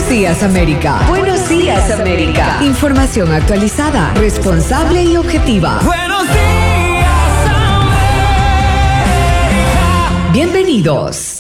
Buenos días, América. Buenos días, América. Información actualizada, responsable y objetiva. Buenos días, América. Bienvenidos.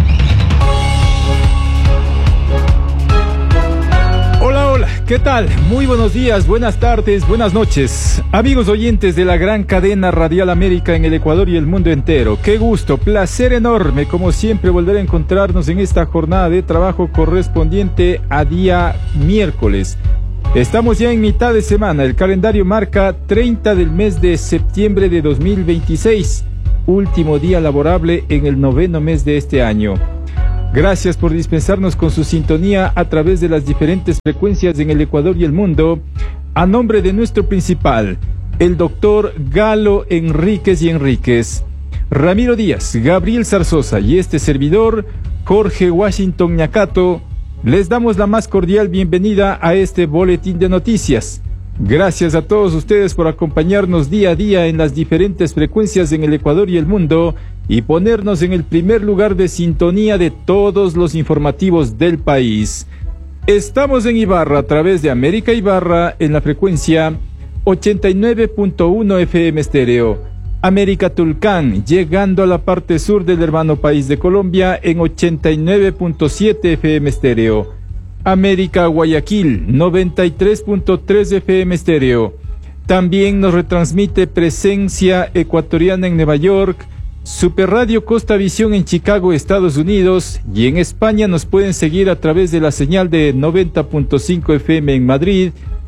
Hola, ¿qué tal? Muy buenos días, buenas tardes, buenas noches. Amigos oyentes de la gran cadena Radial América en el Ecuador y el mundo entero. Qué gusto, placer enorme, como siempre, volver a encontrarnos en esta jornada de trabajo correspondiente a día miércoles. Estamos ya en mitad de semana, el calendario marca 30 del mes de septiembre de 2026, último día laborable en el 9º mes de este año. Gracias por dispensarnos con su sintonía a través de las diferentes frecuencias en el Ecuador y el mundo. A nombre de nuestro principal, el doctor Galo Enríquez y Enríquez, Ramiro Díaz, Gabriel Zarzosa y este servidor, Jorge Washington Ñacato, les damos la más cordial bienvenida a este boletín de noticias. Gracias a todos ustedes por acompañarnos día a día en las diferentes frecuencias en el Ecuador y el mundo y ponernos en el primer lugar de sintonía de todos los informativos del país. Estamos en Ibarra a través de América Ibarra en la frecuencia 89.1 FM estéreo. América Tulcán, llegando a la parte sur del hermano país de Colombia en 89.7 FM estéreo. América Guayaquil, 93.3 FM estéreo. También nos retransmite Presencia Ecuatoriana en Nueva York, Super Radio Costa Visión en Chicago, Estados Unidos, y en España nos pueden seguir a través de la señal de 90.5 FM en Madrid,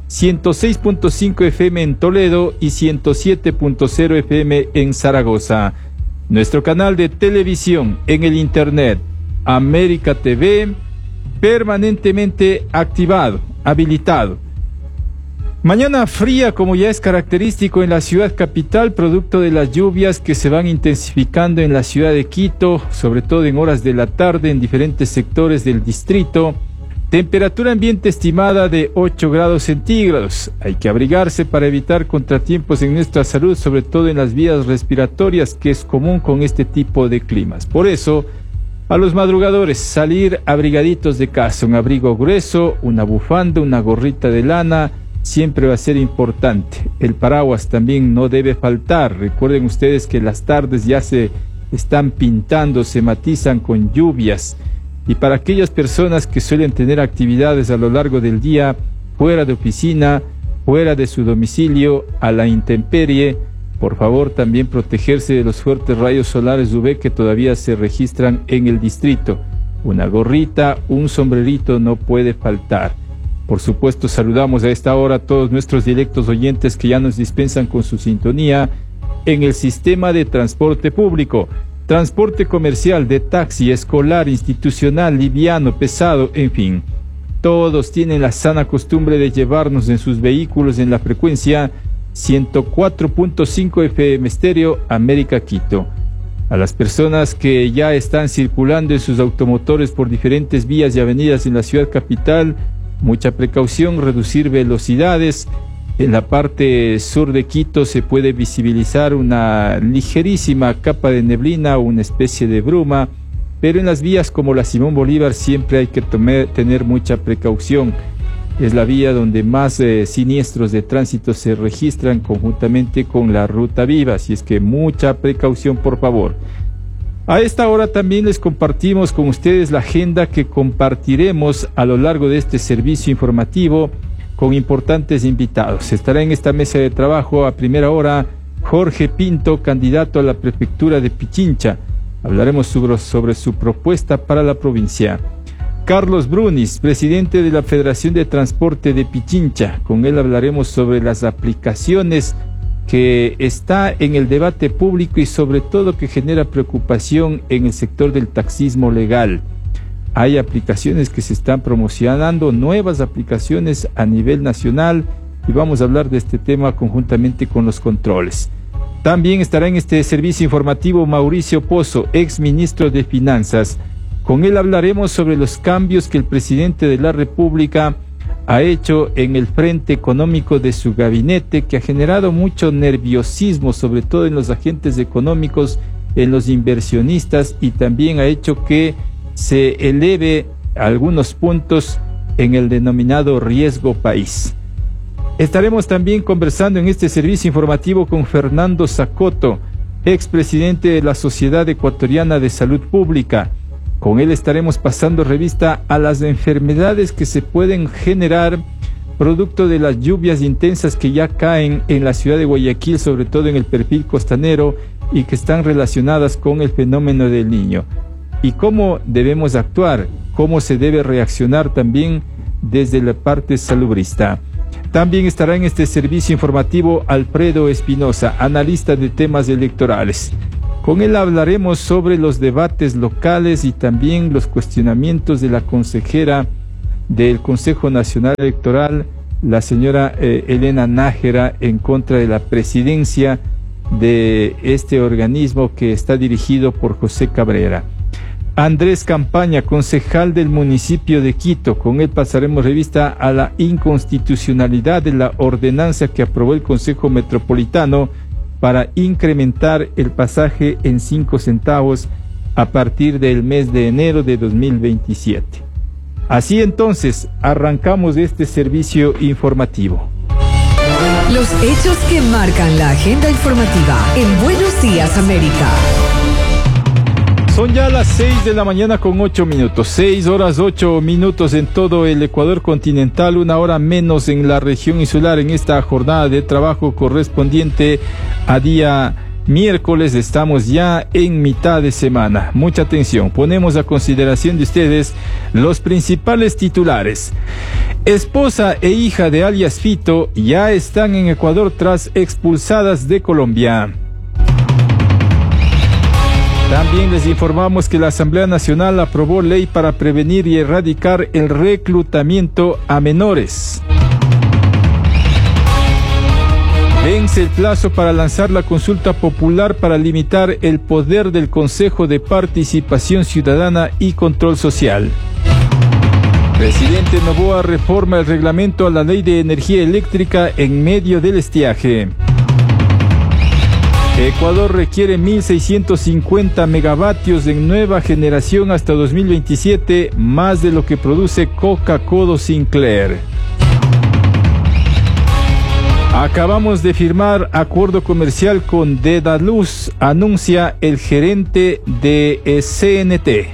106.5 FM en Toledo y 107.0 FM en Zaragoza. Nuestro canal de televisión en el internet, América TV, permanentemente activado, habilitado. Mañana fría, como ya es característico en la ciudad capital, producto de las lluvias que se van intensificando en la ciudad de Quito, sobre todo en horas de la tarde en diferentes sectores del distrito. Temperatura ambiente estimada de 8 grados centígrados. Hay que abrigarse para evitar contratiempos en nuestra salud, sobre todo en las vías respiratorias, que es común con este tipo de climas. Por eso, a los madrugadores, salir abrigaditos de casa, un abrigo grueso, una bufanda, una gorrita de lana, siempre va a ser importante. El paraguas también no debe faltar. Recuerden ustedes que las tardes ya se están pintando, se matizan con lluvias. Y para aquellas personas que suelen tener actividades a lo largo del día, fuera de oficina, fuera de su domicilio, a la intemperie, por favor, también protegerse de los fuertes rayos solares UV que todavía se registran en el distrito. Una gorrita, un sombrerito no puede faltar. Por supuesto, saludamos a esta hora a todos nuestros directos oyentes que ya nos dispensan con su sintonía en el sistema de transporte público, transporte comercial, de taxi, escolar, institucional, liviano, pesado, en fin. Todos tienen la sana costumbre de llevarnos en sus vehículos en la frecuencia 104.5 FM estéreo América Quito. A las personas que ya están circulando en sus automotores por diferentes vías y avenidas en la ciudad capital, mucha precaución, reducir velocidades. En la parte sur de Quito se puede visibilizar una ligerísima capa de neblina o una especie de bruma, pero en las vías como la Simón Bolívar siempre hay que tener mucha precaución. Es la vía donde más siniestros de tránsito se registran conjuntamente con la Ruta Viva, así es que mucha precaución, por favor. A esta hora también les compartimos con ustedes la agenda que compartiremos a lo largo de este servicio informativo con importantes invitados. Estará en esta mesa de trabajo a primera hora Jorge Pinto, candidato a la prefectura de Pichincha. Hablaremos sobre su propuesta para la provincia. Carlos Brunis, presidente de la Federación de Transporte de Pichincha. Con él hablaremos sobre las aplicaciones que está en el debate público y sobre todo que genera preocupación en el sector del taxismo legal. Hay aplicaciones que se están promocionando, nuevas aplicaciones a nivel nacional, y vamos a hablar de este tema conjuntamente con los controles. También estará en este servicio informativo Mauricio Pozo, ex ministro de Finanzas. Con él hablaremos sobre los cambios que el presidente de la República ha hecho en el frente económico de su gabinete, que ha generado mucho nerviosismo, sobre todo en los agentes económicos, en los inversionistas, y también ha hecho que se eleve a algunos puntos en el denominado riesgo país. Estaremos también conversando en este servicio informativo con Fernando Zacoto, expresidente de la Sociedad Ecuatoriana de Salud Pública. Con él estaremos pasando revista a las enfermedades que se pueden generar producto de las lluvias intensas que ya caen en la ciudad de Guayaquil, sobre todo en el perfil costanero, y que están relacionadas con el fenómeno del Niño. Y cómo debemos actuar, cómo se debe reaccionar también desde la parte salubrista. También estará en este servicio informativo Alfredo Espinosa, analista de temas electorales. Con él hablaremos sobre los debates locales y también los cuestionamientos de la consejera del Consejo Nacional Electoral, la señora Elena Nájera, en contra de la presidencia de este organismo que está dirigido por José Cabrera. Andrés Campaña, concejal del municipio de Quito. Con él pasaremos revista a la inconstitucionalidad de la ordenanza que aprobó el Consejo Metropolitano para incrementar el pasaje en 5 centavos a partir del mes de enero de 2027. Así entonces, arrancamos este servicio informativo. Los hechos que marcan la agenda informativa en Buenos Días, América. Son ya las 6 de la mañana con 8 minutos, 6 horas 8 minutos en todo el Ecuador continental, 1 hora menos en la región insular en esta jornada de trabajo correspondiente a día miércoles. Estamos ya en mitad de semana. Mucha atención, ponemos a consideración de ustedes los principales titulares. Esposa e hija de alias Fito ya están en Ecuador tras expulsadas de Colombia. También les informamos que la Asamblea Nacional aprobó ley para prevenir y erradicar el reclutamiento a menores. Vence el plazo para lanzar la consulta popular para limitar el poder del Consejo de Participación Ciudadana y Control Social. Presidente Noboa reforma el reglamento a la Ley de Energía Eléctrica en medio del estiaje. Ecuador requiere 1.650 megavatios en nueva generación hasta 2027, más de lo que produce Coca-Cola Sinclair. Acabamos de firmar acuerdo comercial con Dedaluz, anuncia el gerente de CNT.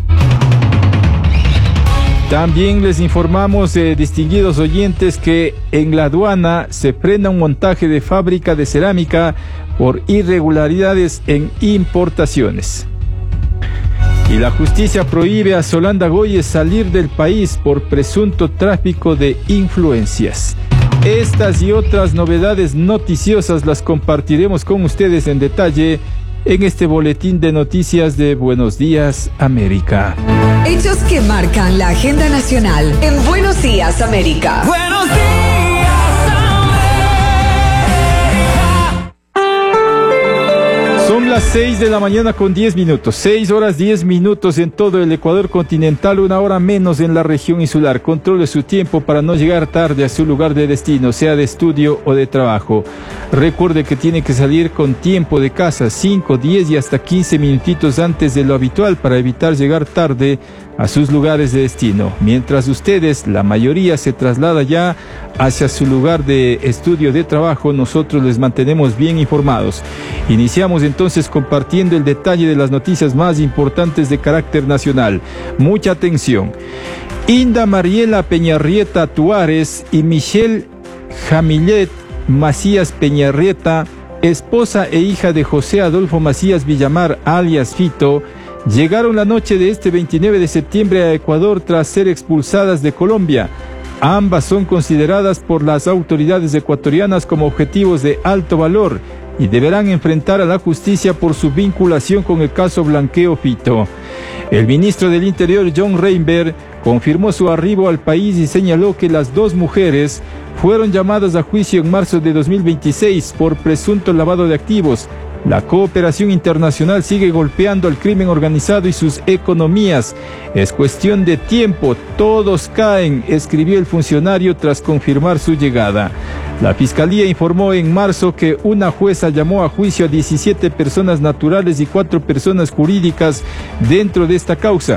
También les informamos, distinguidos oyentes, que en la aduana se frena un montaje de fábrica de cerámica por irregularidades en importaciones. Y la justicia prohíbe a Solanda Goyes salir del país por presunto tráfico de influencias. Estas y otras novedades noticiosas las compartiremos con ustedes en detalle en este boletín de noticias de Buenos Días, América. Hechos que marcan la agenda nacional en Buenos Días, América. Buenos días, América. Son las 6 de la mañana con 10 minutos, 6 horas 10 minutos en todo el Ecuador continental, 1 hora menos en la región insular. Controle su tiempo para no llegar tarde a su lugar de destino, sea de estudio o de trabajo. Recuerde que tiene que salir con tiempo de casa, 5, 10 y hasta 15 minutitos antes de lo habitual para evitar llegar tarde a sus lugares de destino. Mientras ustedes, la mayoría, se traslada ya hacia su lugar de estudio de trabajo, nosotros les mantenemos bien informados. Iniciamos entonces compartiendo el detalle de las noticias más importantes de carácter nacional. Mucha atención. Inda Mariela Peñarrieta Tuárez y Michelle Jamillet Macías Peñarrieta, esposa e hija de José Adolfo Macías Villamar, alias Fito, llegaron la noche de este 29 de septiembre a Ecuador tras ser expulsadas de Colombia. Ambas son consideradas por las autoridades ecuatorianas como objetivos de alto valor y deberán enfrentar a la justicia por su vinculación con el caso Blanqueo Fito. El ministro del Interior, John Reinberg, confirmó su arribo al país y señaló que las dos mujeres fueron llamadas a juicio en marzo de 2026 por presunto lavado de activos. La cooperación internacional sigue golpeando al crimen organizado y sus economías. Es cuestión de tiempo, todos caen, escribió el funcionario tras confirmar su llegada. La Fiscalía informó en marzo que una jueza llamó a juicio a 17 personas naturales y 4 personas jurídicas dentro de esta causa.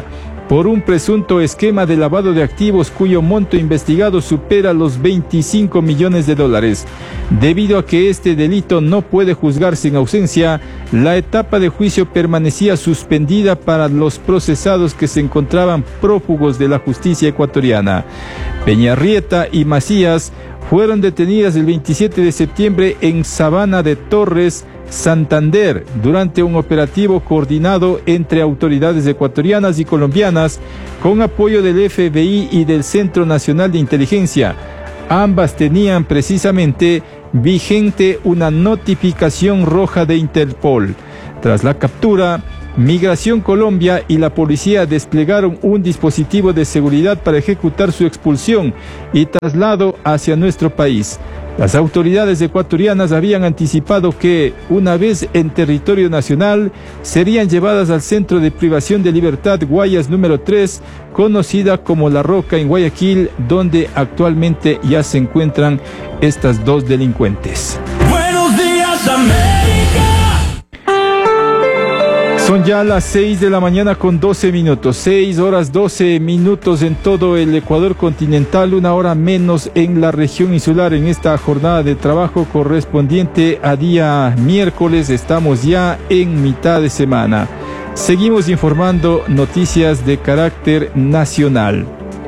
por un presunto esquema de lavado de activos cuyo monto investigado supera los $25 millones. Debido a que este delito no puede juzgarse en ausencia, la etapa de juicio permanecía suspendida para los procesados que se encontraban prófugos de la justicia ecuatoriana. Peñarrieta y Macías fueron detenidas el 27 de septiembre en Sabana de Torres, Santander, durante un operativo coordinado entre autoridades ecuatorianas y colombianas con apoyo del FBI y del Centro Nacional de Inteligencia. Ambas tenían precisamente vigente una notificación roja de Interpol. Tras la captura, Migración Colombia y la policía desplegaron un dispositivo de seguridad para ejecutar su expulsión y traslado hacia nuestro país. Las autoridades ecuatorianas habían anticipado que, una vez en territorio nacional, serían llevadas al Centro de Privación de Libertad Guayas número 3, conocida como La Roca en Guayaquil, donde actualmente ya se encuentran estas dos delincuentes. Buenos días, América. Son ya las 6 de la mañana con 12 minutos, 6 horas 12 minutos en todo el Ecuador continental, una hora menos en la región insular. En esta jornada de trabajo correspondiente a día miércoles, estamos ya en mitad de semana. Seguimos informando noticias de carácter nacional.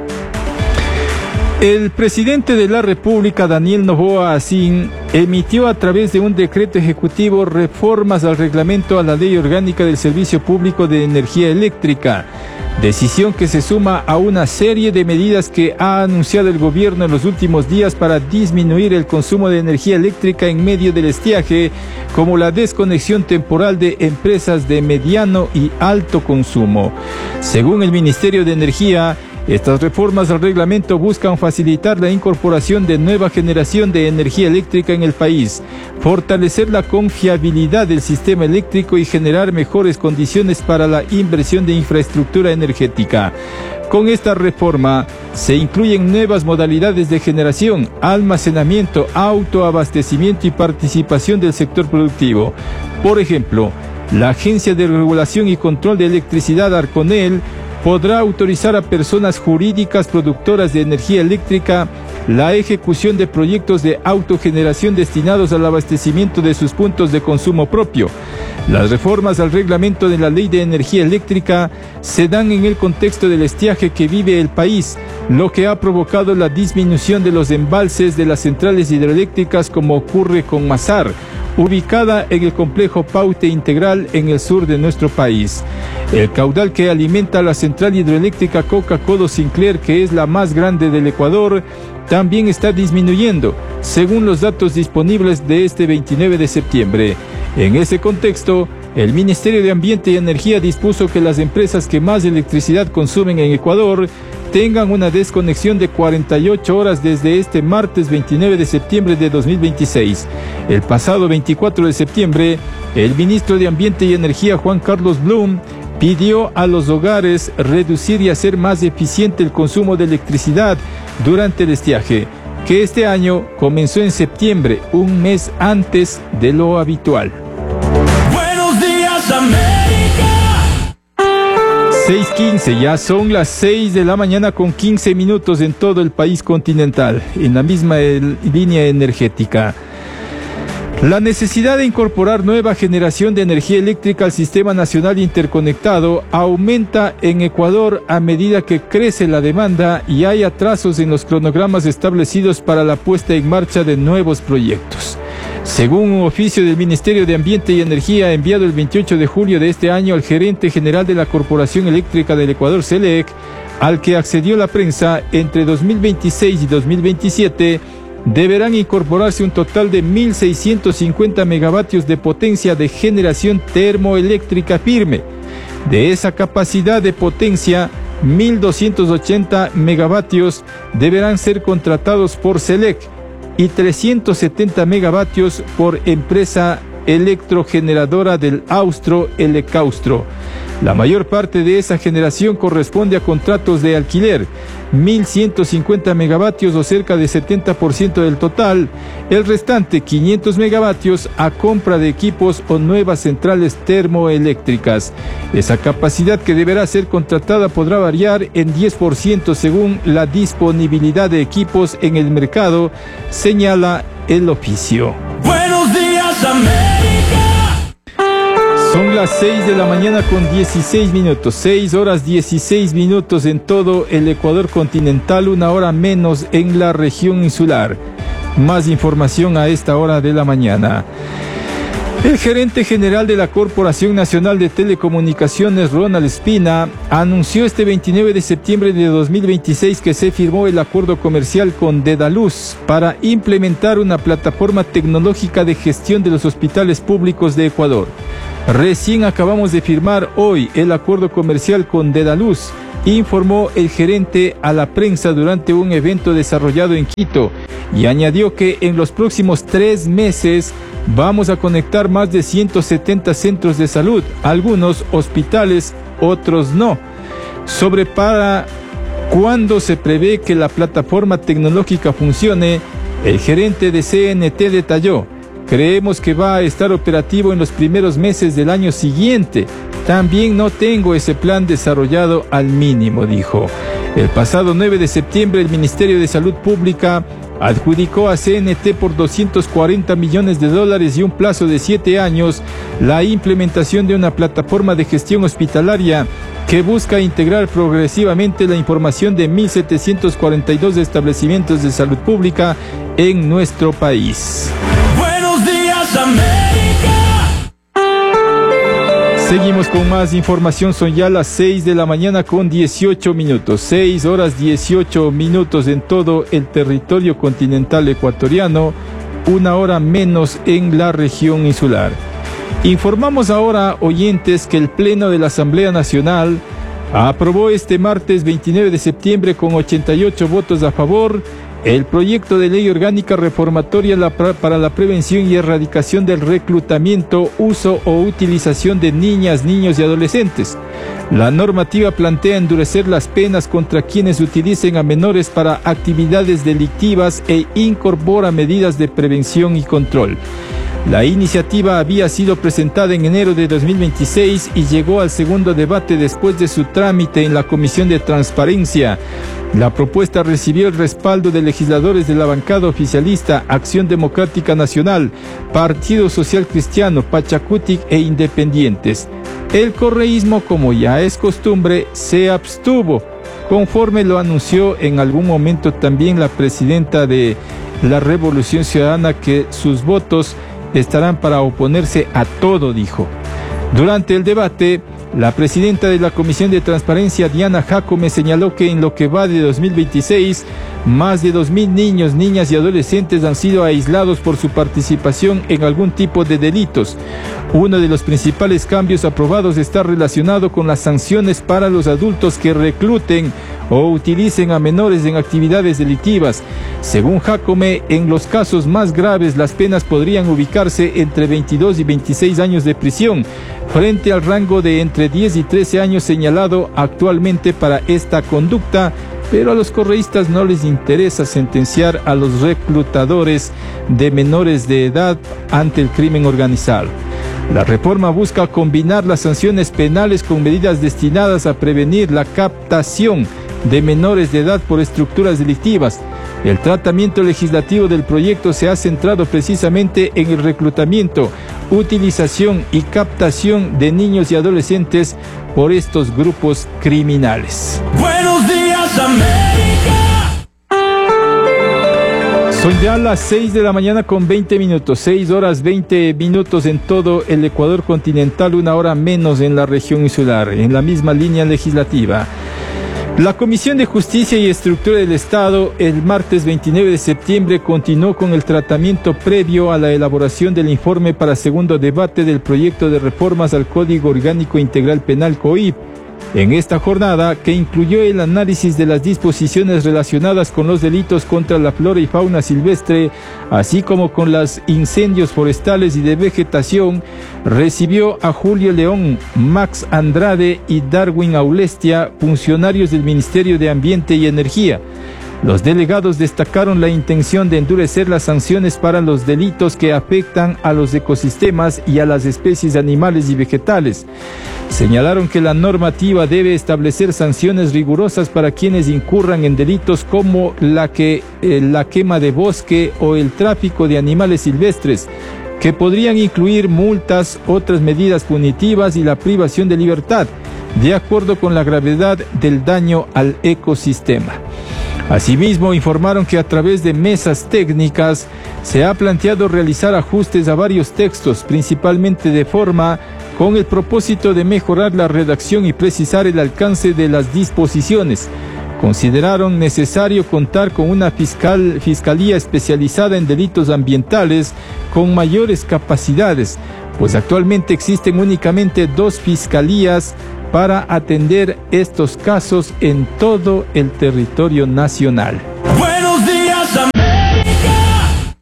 El presidente de la República, Daniel Noboa Asín, emitió a través de un decreto ejecutivo reformas al reglamento a la Ley Orgánica del Servicio Público de Energía Eléctrica, decisión que se suma a una serie de medidas que ha anunciado el gobierno en los últimos días para disminuir el consumo de energía eléctrica en medio del estiaje, como la desconexión temporal de empresas de mediano y alto consumo. Según el Ministerio de Energía, estas reformas al reglamento buscan facilitar la incorporación de nueva generación de energía eléctrica en el país, fortalecer la confiabilidad del sistema eléctrico y generar mejores condiciones para la inversión de infraestructura energética. Con esta reforma se incluyen nuevas modalidades de generación, almacenamiento, autoabastecimiento y participación del sector productivo. Por ejemplo, la Agencia de Regulación y Control de Electricidad, Arconel, podrá autorizar a personas jurídicas productoras de energía eléctrica la ejecución de proyectos de autogeneración destinados al abastecimiento de sus puntos de consumo propio. Las reformas al reglamento de la Ley de Energía Eléctrica se dan en el contexto del estiaje que vive el país, lo que ha provocado la disminución de los embalses de las centrales hidroeléctricas, como ocurre con Mazar, ubicada en el complejo Paute Integral en el sur de nuestro país. El caudal que alimenta la central hidroeléctrica Coca-Codo Sinclair, que es la más grande del Ecuador, también está disminuyendo, según los datos disponibles de este 29 de septiembre. En ese contexto, el Ministerio de Ambiente y Energía dispuso que las empresas que más electricidad consumen en Ecuador tengan una desconexión de 48 horas desde este martes 29 de septiembre de 2026. El pasado 24 de septiembre, el ministro de Ambiente y Energía, Juan Carlos Blum, pidió a los hogares reducir y hacer más eficiente el consumo de electricidad durante el estiaje, que este año comenzó en septiembre, un mes antes de lo habitual. Buenos días, América. 6:15, ya son las 6 de la mañana con 15 minutos en todo el país continental, en la misma línea energética. La necesidad de incorporar nueva generación de energía eléctrica al sistema nacional interconectado aumenta en Ecuador a medida que crece la demanda y hay atrasos en los cronogramas establecidos para la puesta en marcha de nuevos proyectos. Según un oficio del Ministerio de Ambiente y Energía enviado el 28 de julio de este año al gerente general de la Corporación Eléctrica del Ecuador, CELEC, al que accedió la prensa, entre 2026 y 2027, deberán incorporarse un total de 1.650 megavatios de potencia de generación termoeléctrica firme. De esa capacidad de potencia, 1.280 megavatios deberán ser contratados por CELEC y 370 megavatios por empresa electrogeneradora del Austro, Elecaustro. La mayor parte de esa generación corresponde a contratos de alquiler, 1.150 megavatios o cerca de 70% del total. El restante, 500 megavatios, a compra de equipos o nuevas centrales termoeléctricas. Esa capacidad que deberá ser contratada podrá variar en 10% según la disponibilidad de equipos en el mercado, señala el oficio. Buenos días, América. Son las 6 de la mañana con 16 minutos, 6 horas 16 minutos en todo el Ecuador continental, una hora menos en la región insular. Más información a esta hora de la mañana. El gerente general de la Corporación Nacional de Telecomunicaciones, Ronald Espina, anunció este 29 de septiembre de 2026 que se firmó el acuerdo comercial con Dedaluz para implementar una plataforma tecnológica de gestión de los hospitales públicos de Ecuador. Recién acabamos de firmar hoy el acuerdo comercial con Dedaluz, informó el gerente a la prensa durante un evento desarrollado en Quito, y añadió que en los próximos 3 meses vamos a conectar más de 170 centros de salud, algunos hospitales, otros no. Sobre para cuándo se prevé que la plataforma tecnológica funcione, el gerente de CNT detalló: creemos que va a estar operativo en los primeros meses del año siguiente. También no tengo ese plan desarrollado al mínimo, dijo. El pasado 9 de septiembre el Ministerio de Salud Pública adjudicó a CNT por $240 millones y un plazo de 7 años la implementación de una plataforma de gestión hospitalaria que busca integrar progresivamente la información de 1.742 establecimientos de salud pública en nuestro país. Buenos días, América. Seguimos con más información, son ya las 6 de la mañana con 18 minutos, 6 horas 18 minutos en todo el territorio continental ecuatoriano, una hora menos en la región insular. Informamos ahora, oyentes, que el Pleno de la Asamblea Nacional aprobó este martes 29 de septiembre con 88 votos a favor el proyecto de ley orgánica reformatoria para la prevención y erradicación del reclutamiento, uso o utilización de niñas, niños y adolescentes. La normativa plantea endurecer las penas contra quienes utilicen a menores para actividades delictivas e incorpora medidas de prevención y control. La iniciativa había sido presentada en enero de 2026 y llegó al segundo debate después de su trámite en la Comisión de Transparencia. La propuesta recibió el respaldo de legisladores de la bancada oficialista Acción Democrática Nacional, Partido Social Cristiano, Pachacutic e Independientes. El correísmo, como ya es costumbre, se abstuvo, conforme lo anunció en algún momento también la presidenta de la Revolución Ciudadana, que sus votos estarán para oponerse a todo, dijo. Durante el debate, la presidenta de la Comisión de Transparencia, Diana Jacome, señaló que en lo que va de 2026, más de 2.000 niños, niñas y adolescentes han sido aislados por su participación en algún tipo de delitos. Uno de los principales cambios aprobados está relacionado con las sanciones para los adultos que recluten o utilicen a menores en actividades delictivas. Según Jacome, en los casos más graves las penas podrían ubicarse entre 22 y 26 años de prisión, frente al rango de entre 10 y 13 años señalado actualmente para esta conducta, pero a los correístas no les interesa sentenciar a los reclutadores de menores de edad ante el crimen organizado. La reforma busca combinar las sanciones penales con medidas destinadas a prevenir la captación de menores de edad por estructuras delictivas. El tratamiento legislativo del proyecto se ha centrado precisamente en el reclutamiento, utilización y captación de niños y adolescentes por estos grupos criminales. Buenos días, América. Son ya las 6 de la mañana con 20 minutos, 6 horas 20 minutos en todo el Ecuador continental, una hora menos en la región insular, en la misma línea legislativa. La Comisión de Justicia y Estructura del Estado el martes 29 de septiembre continuó con el tratamiento previo a la elaboración del informe para segundo debate del proyecto de reformas al Código Orgánico Integral Penal COIP, En esta jornada, que incluyó el análisis de las disposiciones relacionadas con los delitos contra la flora y fauna silvestre, así como con los incendios forestales y de vegetación, recibió a Julio León, Max Andrade y Darwin Aulestia, funcionarios del Ministerio de Ambiente y Energía. Los delegados destacaron la intención de endurecer las sanciones para los delitos que afectan a los ecosistemas y a las especies animales y vegetales. Señalaron que la normativa debe establecer sanciones rigurosas para quienes incurran en delitos como la quema de bosque o el tráfico de animales silvestres, que podrían incluir multas, otras medidas punitivas y la privación de libertad, de acuerdo con la gravedad del daño al ecosistema. Asimismo, informaron que a través de mesas técnicas se ha planteado realizar ajustes a varios textos, principalmente de forma con el propósito de mejorar la redacción y precisar el alcance de las disposiciones. Consideraron necesario contar con una fiscalía especializada en delitos ambientales con mayores capacidades, pues actualmente existen únicamente 2 fiscalías para atender estos casos en todo el territorio nacional. Buenos días, América.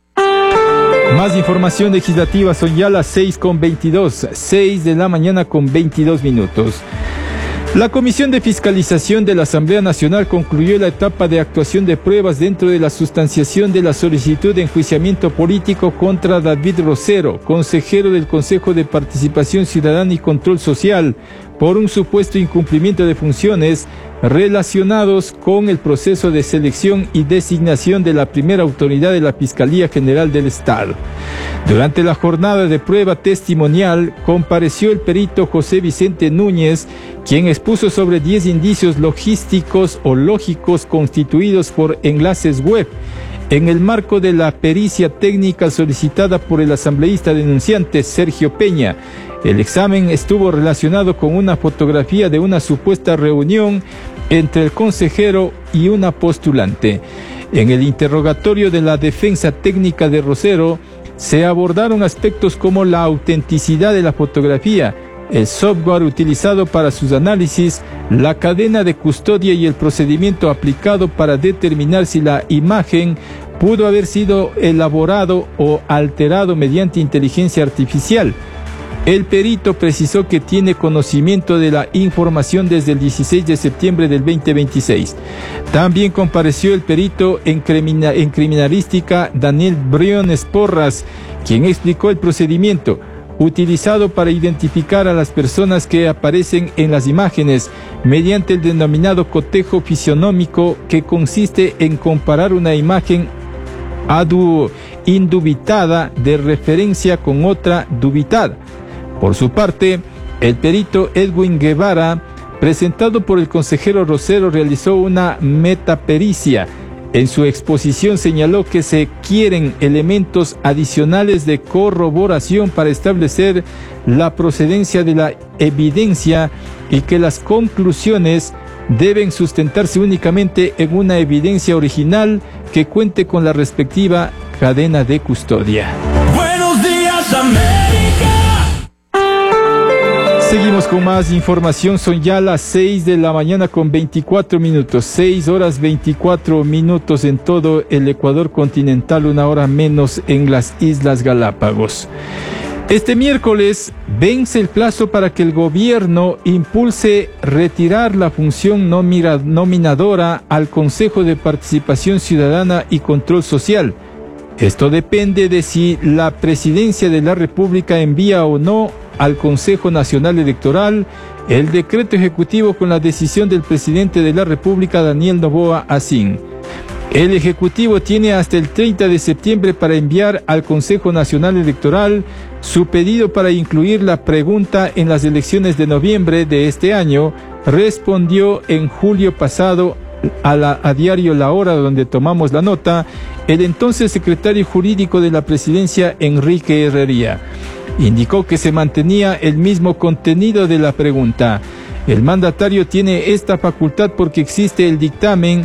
Más información legislativa, son ya las 6:22, 6 de la mañana con 22 minutos. La Comisión de Fiscalización de la Asamblea Nacional concluyó la etapa de actuación de pruebas dentro de la sustanciación de la solicitud de enjuiciamiento político contra David Rosero, consejero del Consejo de Participación Ciudadana y Control Social, por un supuesto incumplimiento de funciones relacionados con el proceso de selección y designación de la primera autoridad de la Fiscalía General del Estado. Durante la jornada de prueba testimonial, compareció el perito José Vicente Núñez, quien expuso sobre 10 indicios logísticos o lógicos constituidos por enlaces web, en el marco de la pericia técnica solicitada por el asambleísta denunciante Sergio Peña. El examen estuvo relacionado con una fotografía de una supuesta reunión entre el consejero y una postulante. En el interrogatorio de la defensa técnica de Rosero, se abordaron aspectos como la autenticidad de la fotografía, el software utilizado para sus análisis, la cadena de custodia y el procedimiento aplicado para determinar si la imagen pudo haber sido elaborado o alterado mediante inteligencia artificial. El perito precisó que tiene conocimiento de la información desde el 16 de septiembre del 2026. También compareció el perito en criminalística Daniel Briones Porras, quien explicó el procedimiento utilizado para identificar a las personas que aparecen en las imágenes mediante el denominado cotejo fisionómico, que consiste en comparar una imagen indubitada de referencia con otra dubitada. Por su parte, el perito Edwin Guevara, presentado por el consejero Rosero, realizó una metapericia. En su exposición señaló que se quieren elementos adicionales de corroboración para establecer la procedencia de la evidencia y que las conclusiones deben sustentarse únicamente en una evidencia original que cuente con la respectiva cadena de custodia. Buenos días, América. Seguimos con más información, son ya las 6 de la mañana con 24 minutos, 6 horas 24 minutos en todo el Ecuador continental, 1 hora menos en las Islas Galápagos. Este miércoles vence el plazo para que el gobierno impulse retirar la función nominadora al Consejo de Participación Ciudadana y Control Social. Esto depende de si la Presidencia de la República envía o no al Consejo Nacional Electoral el decreto ejecutivo con la decisión del presidente de la República, Daniel Noboa Asín. El Ejecutivo tiene hasta el 30 de septiembre para enviar al Consejo Nacional Electoral su pedido para incluir la pregunta en las elecciones de noviembre de este año, respondió en julio pasado a diario La Hora, donde tomamos la nota, el entonces secretario jurídico de la presidencia, Enrique Herrería. Indicó que se mantenía el mismo contenido de la pregunta. El mandatario tiene esta facultad porque existe el dictamen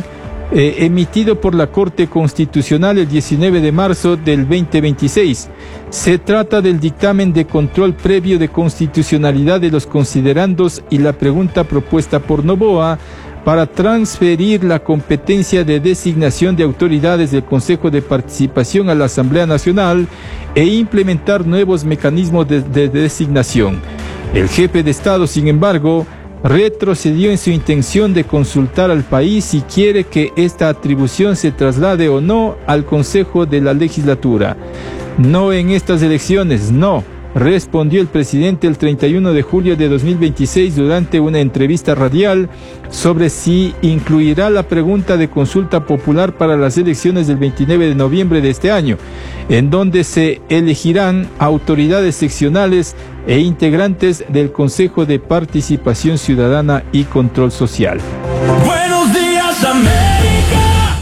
emitido por la Corte Constitucional el 19 de marzo del 2026. Se trata del dictamen de control previo de constitucionalidad de los considerandos y la pregunta propuesta por Noboa para transferir la competencia de designación de autoridades del Consejo de Participación a la Asamblea Nacional e implementar nuevos mecanismos de designación. El jefe de Estado, sin embargo, retrocedió en su intención de consultar al país si quiere que esta atribución se traslade o no al Consejo de la Legislatura. No en estas elecciones, no, respondió el presidente el 31 de julio de 2026 durante una entrevista radial sobre si incluirá la pregunta de consulta popular para las elecciones del 29 de noviembre de este año, en donde se elegirán autoridades seccionales e integrantes del Consejo de Participación Ciudadana y Control Social. Buenos días, América.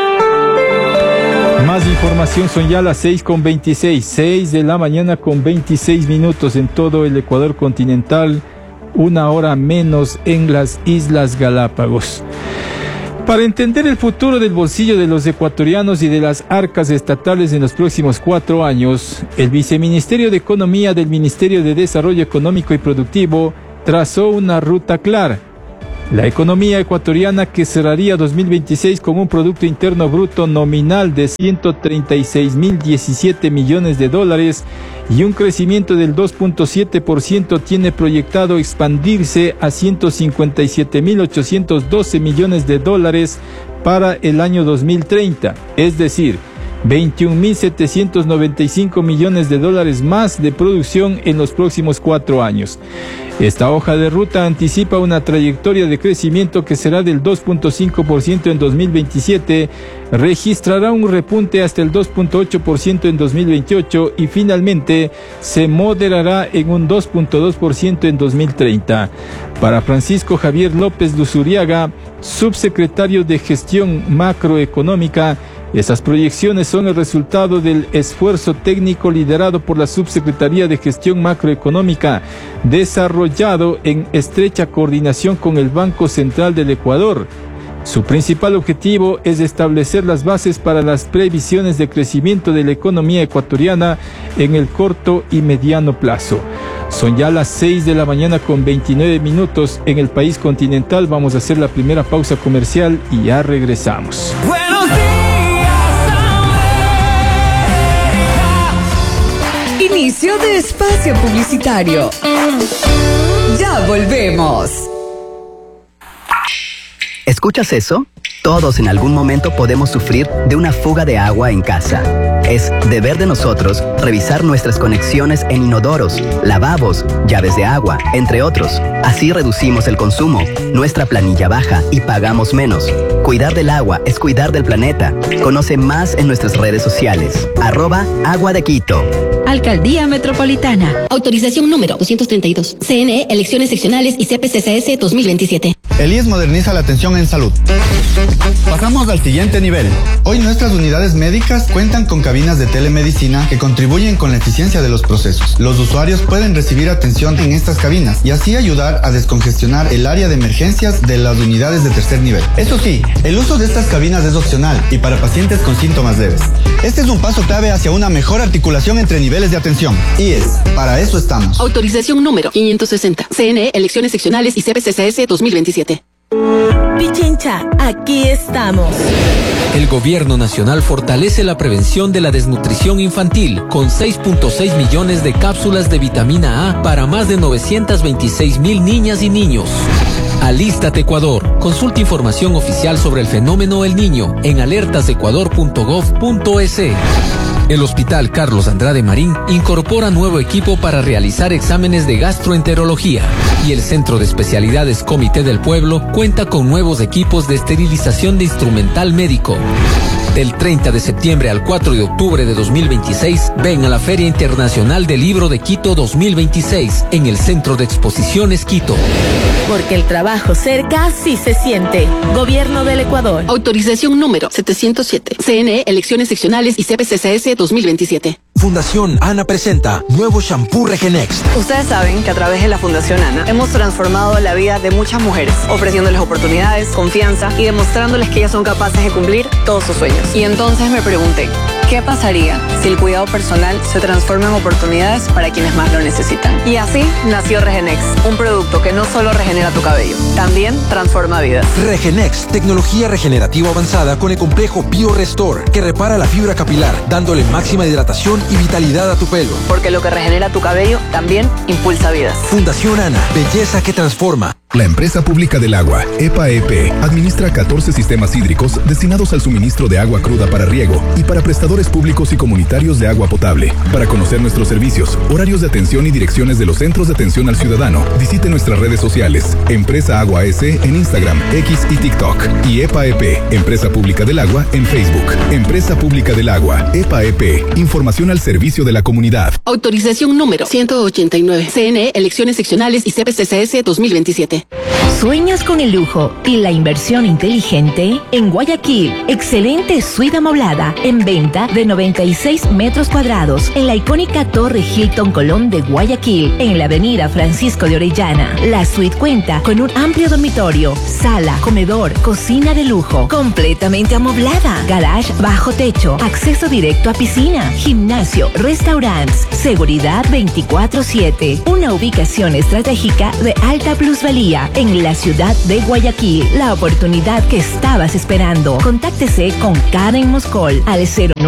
Más información, son ya las 6:26, 6 de la mañana con 26 minutos en todo el Ecuador continental, 1 hora menos en las Islas Galápagos. Para entender el futuro del bolsillo de los ecuatorianos y de las arcas estatales en los próximos 4 años, el Viceministerio de Economía del Ministerio de Desarrollo Económico y Productivo trazó una ruta clara. La economía ecuatoriana, que cerraría 2026 con un Producto Interno Bruto nominal de 136.017 millones de dólares y un crecimiento del 2.7%, tiene proyectado expandirse a 157.812 millones de dólares para el año 2030, es decir, 21.795 millones de dólares más de producción en los próximos 4 años. Esta hoja de ruta anticipa una trayectoria de crecimiento que será del 2.5% en 2027, registrará un repunte hasta el 2.8% en 2028 y finalmente se moderará en un 2.2% en 2030. Para Francisco Javier López Luzuriaga, subsecretario de Gestión Macroeconómica, esas proyecciones son el resultado del esfuerzo técnico liderado por la Subsecretaría de Gestión Macroeconómica, desarrollado en estrecha coordinación con el Banco Central del Ecuador. Su principal objetivo es establecer las bases para las previsiones de crecimiento de la economía ecuatoriana en el corto y mediano plazo. Son ya las 6 de la mañana con 29 minutos en el país continental. Vamos a hacer la primera pausa comercial y ya regresamos. Buenos días. Inicio de espacio publicitario. Ya volvemos. ¿Escuchas eso? Todos en algún momento podemos sufrir de una fuga de agua en casa. Es deber de nosotros revisar nuestras conexiones en inodoros, lavabos, llaves de agua, entre otros. Así reducimos el consumo, nuestra planilla baja y pagamos menos. Cuidar del agua es cuidar del planeta. Conoce más en nuestras redes sociales. @Agua de Quito. Alcaldía Metropolitana. Autorización número 232. CNE, elecciones seccionales y CPCCS 2027. El IES moderniza la atención en salud. Pasamos al siguiente nivel. Hoy nuestras unidades médicas cuentan con cabinas de telemedicina que contribuyen con la eficiencia de los procesos. Los usuarios pueden recibir atención en estas cabinas y así ayudar a descongestionar el área de emergencias de las unidades de tercer nivel. Eso sí, el uso de estas cabinas es opcional y para pacientes con síntomas leves. Este es un paso clave hacia una mejor articulación entre niveles de atención. IES, para eso estamos. Autorización número 560. CNE, elecciones seccionales y CPCCS 2027. Pichincha, aquí estamos. El Gobierno Nacional fortalece la prevención de la desnutrición infantil con 6.6 millones de cápsulas de vitamina A para más de 926,000 niñas y niños. Alístate Ecuador. Consulta información oficial sobre el fenómeno El Niño en alertasecuador.gov.es. El Hospital Carlos Andrade Marín incorpora nuevo equipo para realizar exámenes de gastroenterología y el Centro de Especialidades Comité del Pueblo cuenta con nuevos equipos de esterilización de instrumental médico. Del 30 de septiembre al 4 de octubre de 2026, ven a la Feria Internacional del Libro de Quito 2026 en el Centro de Exposiciones Quito. Porque el trabajo cerca sí se siente. Gobierno del Ecuador. Autorización número 707. CNE, elecciones seccionales y CPCCS 2027. Fundación Ana presenta nuevo shampoo Regenext. Ustedes saben que a través de la Fundación Ana hemos transformado la vida de muchas mujeres, ofreciéndoles oportunidades, confianza y demostrándoles que ellas son capaces de cumplir todos sus sueños. Y entonces me pregunté, ¿qué pasaría si el cuidado personal se transforma en oportunidades para quienes más lo necesitan? Y así nació Regenext, un producto que no solo regenera tu cabello, también transforma vidas. Regenext, tecnología regenerativa avanzada con el complejo BioRestore, que repara la fibra capilar, dándole máxima hidratación y vitalidad a tu pelo. Porque lo que regenera tu cabello también impulsa vidas. Fundación Ana, belleza que transforma. La Empresa Pública del Agua, EPA-EP, administra 14 sistemas hídricos destinados al suministro de agua cruda para riego y para prestadores públicos y comunitarios de agua potable. Para conocer nuestros servicios, horarios de atención y direcciones de los centros de atención al ciudadano, visite nuestras redes sociales, Empresa Agua S en Instagram, X y TikTok, y EPA-EP, Empresa Pública del Agua en Facebook. Empresa Pública del Agua, EPA-EP, información al servicio de la comunidad. Autorización número 189. CNE, elecciones seccionales y CPCCS 2027. ¿Sueñas con el lujo y la inversión inteligente? En Guayaquil, excelente suite amoblada en venta de 96 metros cuadrados en la icónica Torre Hilton Colón de Guayaquil, en la avenida Francisco de Orellana. La suite cuenta con un amplio dormitorio, sala, comedor, cocina de lujo, completamente amoblada, garage bajo techo, acceso directo a piscina, gimnasio, restaurantes, seguridad 24/7, una ubicación estratégica de alta plusvalía en la ciudad de Guayaquil. La oportunidad que estabas esperando. Contáctese con Karen Moscol al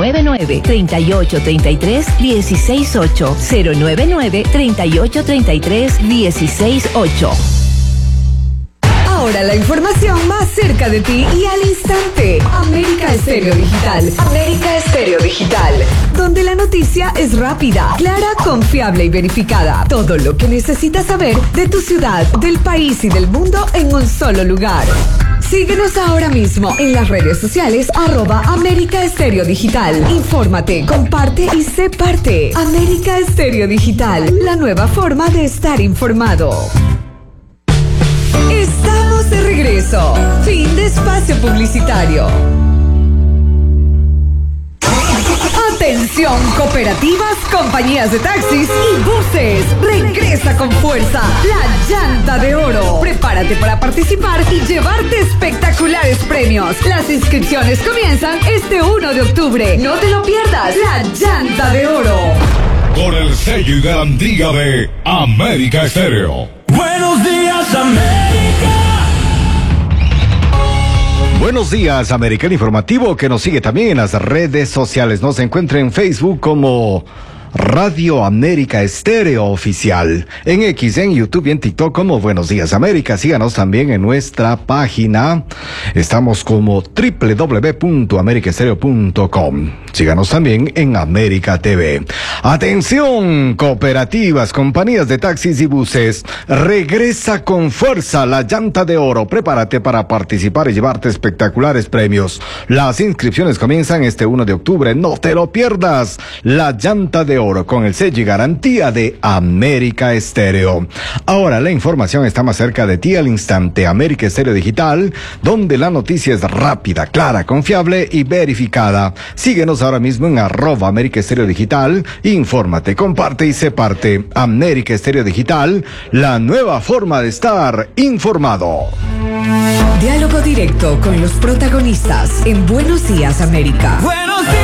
099-3833-168. 099-3833-168. Ahora la información más cerca de ti y al instante. América Estéreo Digital. América Estéreo Digital. Donde la noticia es rápida, clara, confiable y verificada. Todo lo que necesitas saber de tu ciudad, del país y del mundo en un solo lugar. Síguenos ahora mismo en las redes sociales @América Estéreo Digital. Infórmate, comparte y sé parte. América Estéreo Digital, la nueva forma de estar informado. Estamos de regreso. Fin de espacio publicitario. Atención, cooperativas, compañías de taxis y buses. Regresa con fuerza la Llanta de Oro. Prepárate para participar y llevarte espectaculares premios. Las inscripciones comienzan este 1 de octubre. No te lo pierdas. La Llanta de Oro. Con el sello y garantía de América Estéreo. Buenos días, América. Buenos días, América, el informativo que nos sigue también en las redes sociales. Nos encuentra en Facebook como Radio América Estéreo Oficial, en X, en YouTube y en TikTok como Buenos Días América. Síganos también en nuestra página. Estamos como www.americaestereo.com. Síganos también en América TV. Atención, cooperativas, compañías de taxis y buses. Regresa con fuerza la Llanta de Oro. Prepárate para participar y llevarte espectaculares premios. Las inscripciones comienzan este 1 de octubre. No te lo pierdas. La Llanta de Oro con el sello y garantía de América Estéreo. Ahora la información está más cerca de ti al instante. América Estéreo Digital, donde la noticia es rápida, clara, confiable y verificada. Síguenos ahora mismo en @América Estéreo Digital. Infórmate, comparte y sé parte. América Estéreo Digital, la nueva forma de estar informado. Diálogo directo con los protagonistas en Buenos Días América. Buenos días.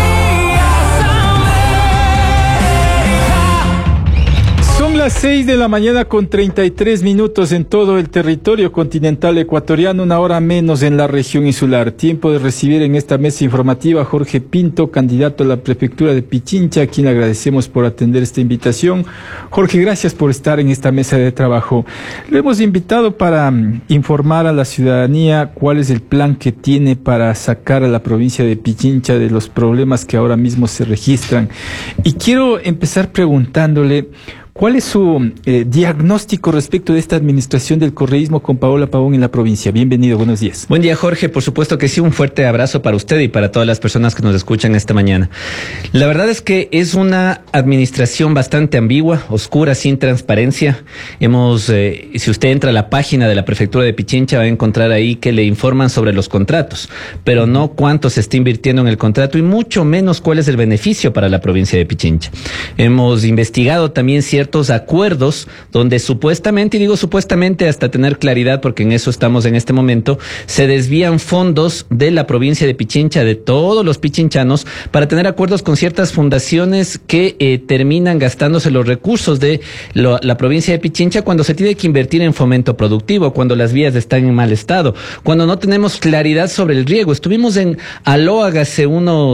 Son las 6 de la mañana con 33 minutos en todo el territorio continental ecuatoriano, una hora menos en la región insular. Tiempo de recibir en esta mesa informativa a Jorge Pinto, candidato a la prefectura de Pichincha, a quien agradecemos por atender esta invitación. Jorge, gracias por estar en esta mesa de trabajo. Lo hemos invitado para informar a la ciudadanía cuál es el plan que tiene para sacar a la provincia de Pichincha de los problemas que ahora mismo se registran. Y quiero empezar preguntándole, ¿Cuál es su diagnóstico respecto de esta administración del correísmo con Paola Pavón en la provincia? Bienvenido, buenos días. Buen día, Jorge. Por supuesto que sí, un fuerte abrazo para usted y para todas las personas que nos escuchan esta mañana. La verdad es que es una administración bastante ambigua, oscura, sin transparencia. Si usted entra a la página de la prefectura de Pichincha, va a encontrar ahí que le informan sobre los contratos, pero no cuánto se está invirtiendo en el contrato y mucho menos cuál es el beneficio para la provincia de Pichincha. Hemos investigado también ciertos acuerdos donde supuestamente, y digo supuestamente hasta tener claridad porque en eso estamos en este momento, se desvían fondos de la provincia de Pichincha, de todos los pichinchanos, para tener acuerdos con ciertas fundaciones que terminan gastándose los recursos de la provincia de Pichincha cuando se tiene que invertir en fomento productivo, cuando las vías están en mal estado, cuando no tenemos claridad sobre el riego. Estuvimos en Aloaga hace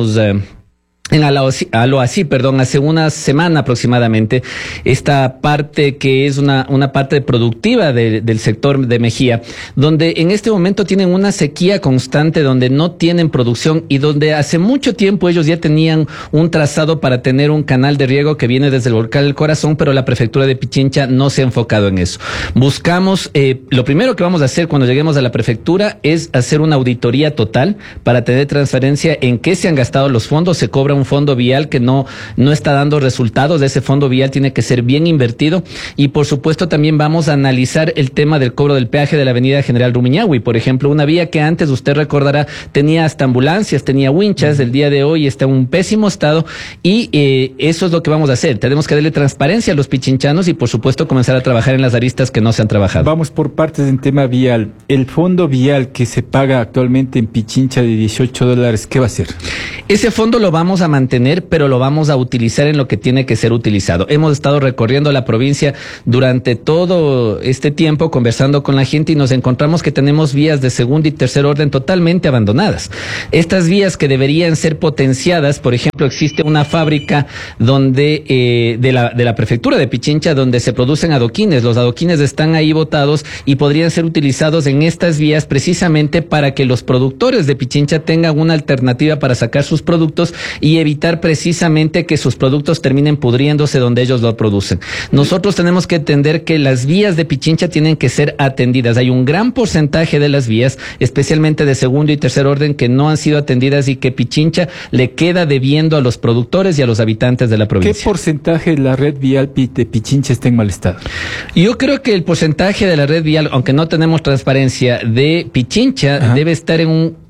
hace una semana aproximadamente, esta parte que es una parte productiva del sector de Mejía, donde en este momento tienen una sequía constante, donde no tienen producción y donde hace mucho tiempo ellos ya tenían un trazado para tener un canal de riego que viene desde el volcán del Corazón, pero la prefectura de Pichincha no se ha enfocado en eso. Buscamos, lo primero que vamos a hacer cuando lleguemos a la prefectura es hacer una auditoría total para tener transparencia en qué se han gastado los fondos. Se cobra un fondo vial que no está dando resultados. Ese fondo vial tiene que ser bien invertido y por supuesto también vamos a analizar el tema del cobro del peaje de la avenida General Rumiñahui, por ejemplo, una vía que antes, usted recordará, tenía hasta ambulancias, tenía winchas, el día de hoy está en un pésimo estado y eso es lo que vamos a hacer. Tenemos que darle transparencia a los pichinchanos y por supuesto comenzar a trabajar en las aristas que no se han trabajado. Vamos por partes en tema vial. El fondo vial que se paga actualmente en Pichincha de $18, ¿qué va a hacer? Ese fondo lo vamos a mantener, pero lo vamos a utilizar en lo que tiene que ser utilizado. Hemos estado recorriendo la provincia durante todo este tiempo, conversando con la gente y nos encontramos que tenemos vías de segundo y tercer orden totalmente abandonadas. Estas vías que deberían ser potenciadas, por ejemplo, existe una fábrica donde de la prefectura de Pichincha donde se producen adoquines. Los adoquines están ahí botados y podrían ser utilizados en estas vías precisamente para que los productores de Pichincha tengan una alternativa para sacar sus productos y evitar precisamente que sus productos terminen pudriéndose donde ellos lo producen. Nosotros tenemos que entender que las vías de Pichincha tienen que ser atendidas. Hay un gran porcentaje de las vías, especialmente de segundo y tercer orden, que no han sido atendidas y que Pichincha le queda debiendo a los productores y a los habitantes de la provincia. ¿Qué porcentaje de la red vial de Pichincha está en mal estado? Yo creo que el porcentaje de la red vial, aunque no tenemos transparencia, de Pichincha debe estar en un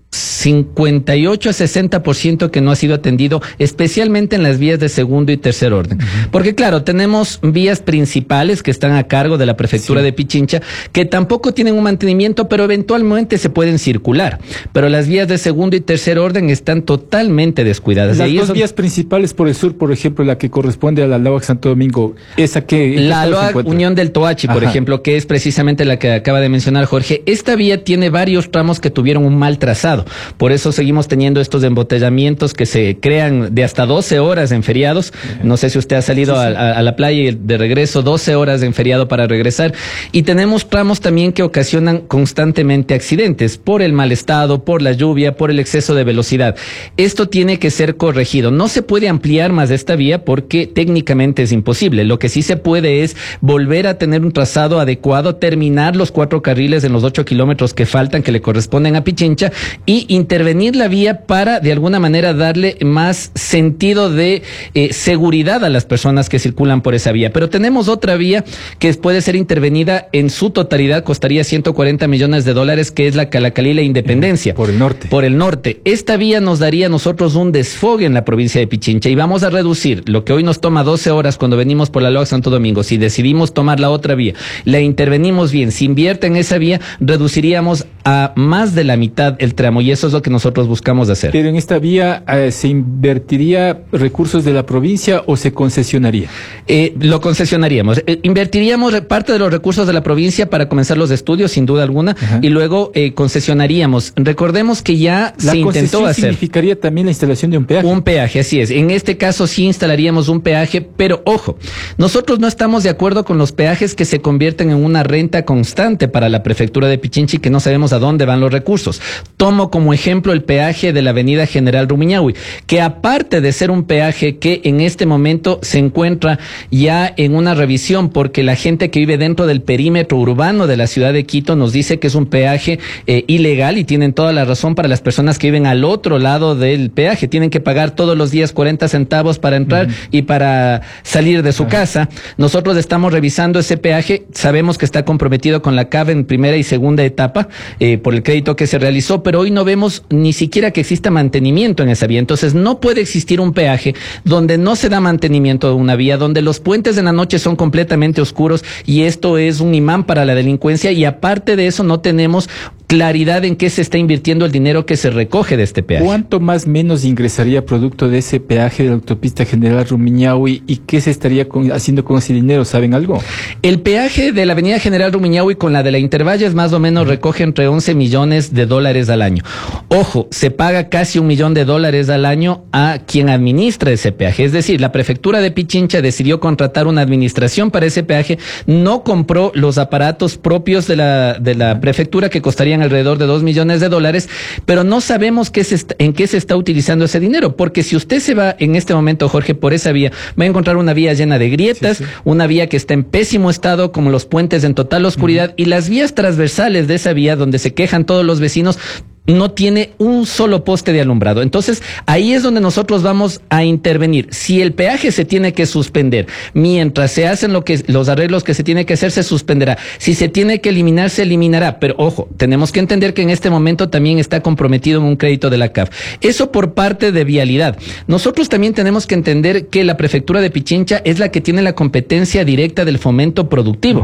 58 a 60% que no ha sido atendido, especialmente en las vías de segundo y tercer orden. Porque claro, tenemos vías principales que están a cargo de la prefectura de Pichincha, que tampoco tienen un mantenimiento, pero eventualmente se pueden circular. Pero las vías de segundo y tercer orden están totalmente descuidadas. Las dos vías principales por el sur, por ejemplo, la que corresponde a la Aloac Santo Domingo, esa que... La Aloac Unión del Toachi, por ejemplo, que es precisamente la que acaba de mencionar Jorge. Esta vía tiene varios tramos que tuvieron un mal trazado. Por eso seguimos teniendo estos embotellamientos que se crean de hasta 12 horas en feriados. No sé si usted ha salido a la playa y de regreso 12 horas en feriado para regresar. Y tenemos tramos también que ocasionan constantemente accidentes por el mal estado, por la lluvia, por el exceso de velocidad. Esto tiene que ser corregido. No se puede ampliar más esta vía porque técnicamente es imposible. Lo que sí se puede es volver a tener un trazado adecuado, terminar los 4 carriles en los 8 kilómetros que faltan, que le corresponden a Pichincha, y intervenir la vía para de alguna manera darle más sentido de seguridad a las personas que circulan por esa vía. Pero tenemos otra vía que puede ser intervenida en su totalidad, costaría $140 millones, que es la Calacalila Independencia. Por el norte. Por el norte. Esta vía nos daría a nosotros un desfogue en la provincia de Pichincha y vamos a reducir lo que hoy nos toma 12 horas cuando venimos por la Aloac Santo Domingo. Si decidimos tomar la otra vía, la intervenimos bien, si invierte en esa vía, reduciríamos a más de la mitad el tramo y eso es lo que nosotros buscamos hacer. Pero en esta vía, ¿se invertiría recursos de la provincia o se concesionaría? Lo concesionaríamos. Invertiríamos parte de los recursos de la provincia para comenzar los estudios, sin duda alguna, y luego concesionaríamos. Recordemos que ya se intentó hacer. ¿Significaría también la instalación de un peaje? Un peaje, así es. En este caso sí instalaríamos un peaje, pero ojo, nosotros no estamos de acuerdo con los peajes que se convierten en una renta constante para la prefectura de Pichincha y que no sabemos a dónde van los recursos. Tomo como ejemplo ejemplo el peaje de la avenida General Rumiñahui, que aparte de ser un peaje que en este momento se encuentra ya en una revisión, porque la gente que vive dentro del perímetro urbano de la ciudad de Quito nos dice que es un peaje ilegal, y tienen toda la razón. Para las personas que viven al otro lado del peaje, tienen que pagar todos los días 40 centavos para entrar y para salir de su casa. Nosotros estamos revisando ese peaje, sabemos que está comprometido con la CAV en primera y segunda etapa por el crédito que se realizó, pero hoy no vemos ni siquiera que exista mantenimiento en esa vía. Entonces no puede existir un peaje donde no se da mantenimiento de una vía, donde los puentes en la noche son completamente oscuros, y esto es un imán para la delincuencia, y aparte de eso no tenemos claridad en qué se está invirtiendo el dinero que se recoge de este peaje. ¿Cuánto más menos ingresaría producto de ese peaje de la autopista General Rumiñahui, y qué se estaría haciendo con ese dinero? ¿Saben algo? El peaje de la avenida General Rumiñahui con la de la Intervalles más o menos recoge entre 11 millones de dólares al año. Ojo, se paga casi $1 millón al año a quien administra ese peaje. Es decir, la prefectura de Pichincha decidió contratar una administración para ese peaje, no compró los aparatos propios de la prefectura, que costarían alrededor de $2 millones, pero no sabemos en qué se está utilizando ese dinero, porque si usted se va en este momento, Jorge, por esa vía, va a encontrar una vía llena de grietas, una vía que está en pésimo estado, como los puentes en total oscuridad, y las vías transversales de esa vía, donde se quejan todos los vecinos, no tiene un solo poste de alumbrado. Entonces, ahí es donde nosotros vamos a intervenir. Si el peaje se tiene que suspender, mientras se hacen los arreglos que se tiene que hacer, se suspenderá. Si se tiene que eliminar, se eliminará. Pero ojo, tenemos que entender que en este momento también está comprometido en un crédito de la CAF. Eso por parte de vialidad. Nosotros también tenemos que entender que la prefectura de Pichincha es la que tiene la competencia directa del fomento productivo.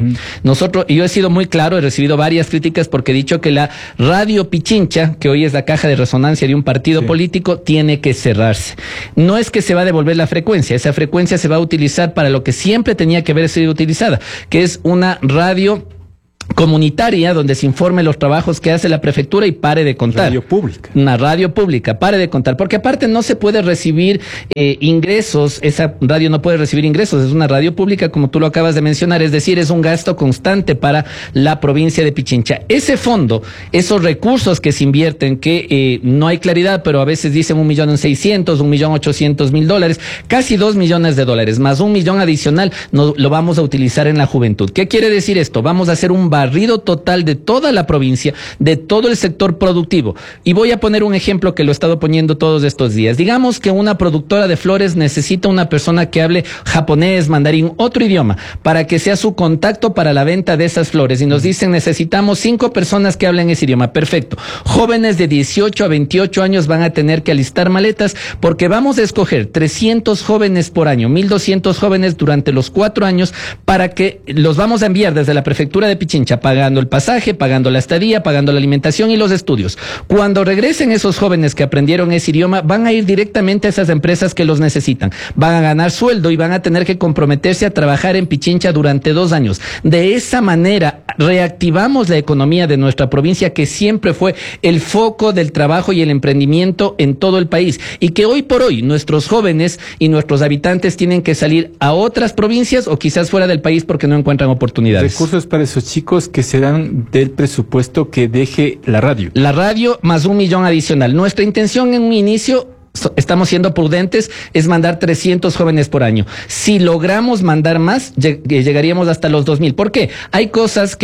Yo he sido muy claro, he recibido varias críticas porque he dicho que la radio Pichincha, que hoy es la caja de resonancia de un partido político, tiene que cerrarse. No es que se va a devolver la frecuencia, esa frecuencia se va a utilizar para lo que siempre tenía que haber sido utilizada, que es una radio comunitaria donde se informe los trabajos que hace la prefectura y pare de contar. Radio pública. Una radio pública, pare de contar, porque aparte no se puede recibir ingresos, esa radio no puede recibir ingresos, es una radio pública como tú lo acabas de mencionar, es decir, es un gasto constante para la provincia de Pichincha. Ese fondo, esos recursos que se invierten, que no hay claridad, pero a veces dicen $1.600.000, $1.800.000, casi $2 millones, más $1 millón adicional, lo vamos a utilizar en la juventud. ¿Qué quiere decir esto? Vamos a hacer un barrido total de toda la provincia, de todo el sector productivo. Y voy a poner un ejemplo que lo he estado poniendo todos estos días. Digamos que una productora de flores necesita una persona que hable japonés, mandarín, otro idioma, para que sea su contacto para la venta de esas flores. Y nos dicen, necesitamos 5 personas que hablen ese idioma. Perfecto. Jóvenes de 18 a 28 años van a tener que alistar maletas, porque vamos a escoger 300 jóvenes por año, 1.200 jóvenes durante los 4 años, para que los vamos a enviar desde la prefectura de Pichincha, pagando el pasaje, pagando la estadía, pagando la alimentación y los estudios. Cuando regresen esos jóvenes que aprendieron ese idioma, van a ir directamente a esas empresas que los necesitan. Van a ganar sueldo y van a tener que comprometerse a trabajar en Pichincha durante 2 años. De esa manera, reactivamos la economía de nuestra provincia, que siempre fue el foco del trabajo y el emprendimiento en todo el país. Y que hoy por hoy, nuestros jóvenes y nuestros habitantes tienen que salir a otras provincias o quizás fuera del país porque no encuentran oportunidades. Recursos para esos chicos que serán del presupuesto que deje la radio. La radio más $1 millón adicional. Nuestra intención en un inicio, estamos siendo prudentes, es mandar 300 jóvenes por año. Si logramos mandar más, llegaríamos hasta los 2.000. ¿Por qué? Hay cosas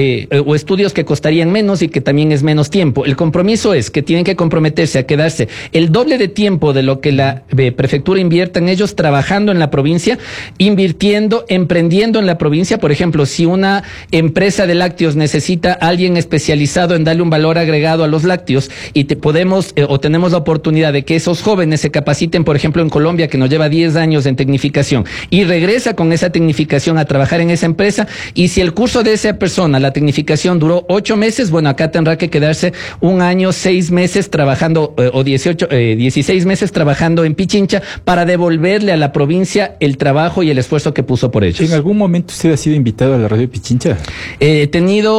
o estudios que costarían menos y que también es menos tiempo. El compromiso es que tienen que comprometerse a quedarse el doble de tiempo de lo que la prefectura invierta en ellos, trabajando en la provincia, invirtiendo, emprendiendo en la provincia. Por ejemplo, si una empresa de lácteos necesita a alguien especializado en darle un valor agregado a los lácteos y tenemos la oportunidad de que esos jóvenes se capaciten, por ejemplo, en Colombia, que nos lleva 10 años en tecnificación, y regresa con esa tecnificación a trabajar en esa empresa, y si el curso de esa persona, la tecnificación, duró 8 meses, bueno, acá tendrá que quedarse 1 año, 6 meses trabajando, o 16 meses trabajando en Pichincha, para devolverle a la provincia el trabajo y el esfuerzo que puso por ellos. ¿En algún momento usted ha sido invitado a la radio Pichincha? He tenido